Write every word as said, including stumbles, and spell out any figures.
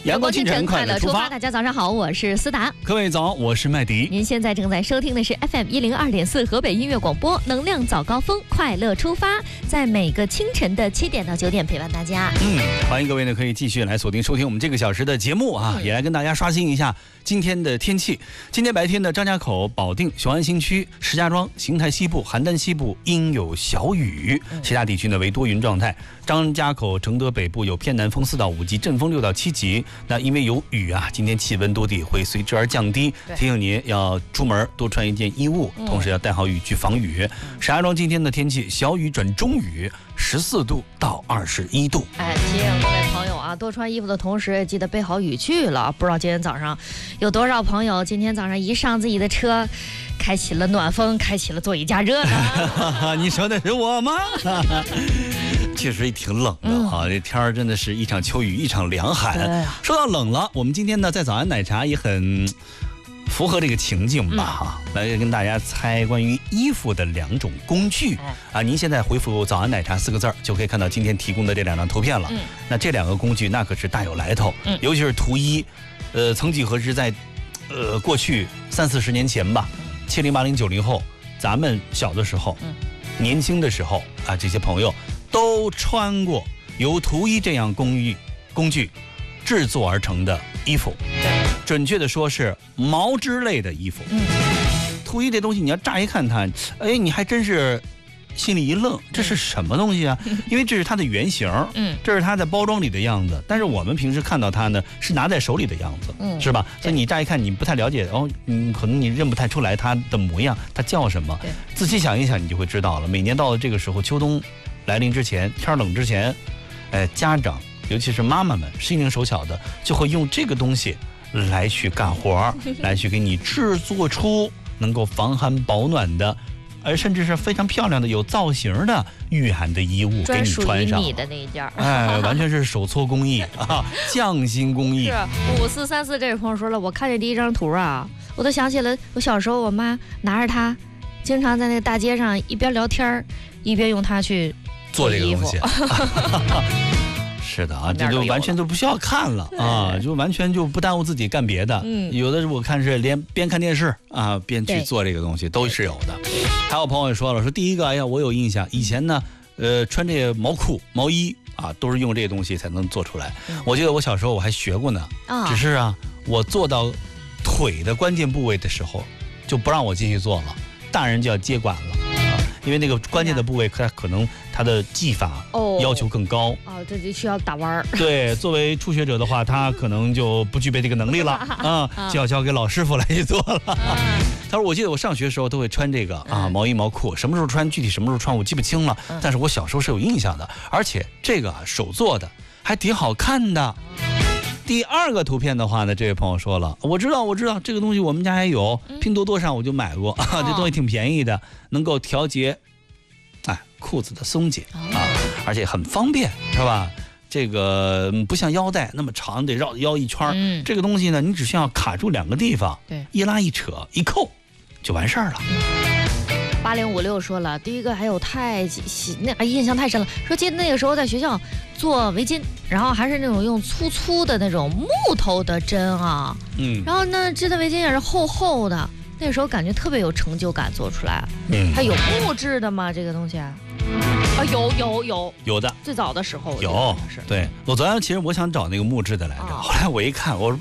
阳光清晨快乐出发， 大家早上好，我是思达。 各位早，我是麦迪。 您现在正在收听的是 F M 一零二点四河北音乐广播，能量早高峰，快乐出发，在每个清晨的七点到九点陪伴大家。 嗯，欢迎各位呢可以继续来锁定收听我们这个小时的节目啊，嗯、也来跟大家刷新一下今天的天气。今天白天的张家口、保定、雄安新区、石家庄、邢台西部、邯郸西部阴有小雨，其他地区呢为多云状态。张家口、承德北部有偏南风四到五级，阵风六到七级。那因为有雨啊，今天气温多地会随之而降低，提醒您要出门多穿一件衣物，同时要带好雨具防雨。石家庄今天的天气小雨转中雨，十四度到二十一度。 哎，提醒各位朋友啊，多穿衣服的同时也记得备好雨具了。不知道今天早上有多少朋友今天早上一上自己的车，开启了暖风，开启了座椅加热呢？ 你说的是我吗？确实也挺冷的啊，这天儿真的是一场秋雨一场凉寒。说到冷了，我们今天呢在早安奶茶也很符合这个情境吧哈、嗯，来跟大家猜关于衣服的两种工具啊。您现在回复早安奶茶四个字就可以看到今天提供的这两张图片了。嗯、那这两个工具那可是大有来头，嗯、尤其是图一，呃，曾几何时在呃过去三四十年前吧，七零八零九零后，咱们小的时候，嗯、年轻的时候啊，这些朋友都穿过由图一这样工艺工具制作而成的衣服，准确的说是毛织类的衣服。嗯，图一这东西你要乍一看它，哎，你还真是心里一愣，这是什么东西啊？嗯、因为这是它的原型，嗯，这是它在包装里的样子，但是我们平时看到它呢是拿在手里的样子，嗯，是吧？所以你乍一看你不太了解，哦，嗯，可能你认不太出来它的模样，它叫什么？仔细想一想，你就会知道了。每年到了这个时候，秋冬来临之前，天冷之前，哎，家长尤其是妈妈们心灵手巧的，就会用这个东西来去干活，来去给你制作出能够防寒保暖的，而甚至是非常漂亮的有造型的御寒的衣物给你穿上。 你的那一件， 哎，完全是手搓工艺啊，匠心工艺。 是五四三四这位朋友说了，我看见第一张图啊，我都想起了我小时候我妈拿着它，经常在那个大街上一边聊天一边用它去做这个东西。是的啊，这就完全都不需要看了啊，就完全就不耽误自己干别的。嗯，有的我看是连边看电视啊边去做这个东西都是有的。还有朋友也说了，说第一个，哎呀，我有印象，以前呢，呃，穿这个毛裤、毛衣啊，都是用这个东西才能做出来。嗯、我记得我小时候我还学过呢，哦、只是啊，我做到腿的关键部位的时候，就不让我继续做了，大人就要接管了。因为那个关键的部位，它可能它的技法要求更高哦，这就需要打弯儿。 对，作为初学者的话，他可能就不具备这个能力了啊，就要交给老师傅来去做了。他说：“我记得我上学的时候都会穿这个啊，毛衣毛裤，什么时候穿，具体什么时候穿我记不清了，但是我小时候是有印象的，而且这个手做的还挺好看的。”第二个图片的话呢，这位朋友说了，我知道我知道这个东西我们家也有，拼多多上我就买过，啊、这东西挺便宜的，能够调节哎裤子的松紧啊，而且很方便，是吧？这个不像腰带那么长，得绕着腰一圈、嗯、这个东西呢，你只需要卡住两个地方，对，一拉一扯一扣就完事儿了。 八零五六说了，第一个还有太那印象太深了，说记得那个时候在学校做围巾，然后还是那种用粗粗的那种木头的针啊，嗯，然后呢织的围巾也是厚厚的，那个时候感觉特别有成就感，做出来。嗯，它有木质的吗？这个东西啊，有有有有的， 最早的时候有。对，我昨天其实我想找那个木质的来着，哦、后来我一看，我说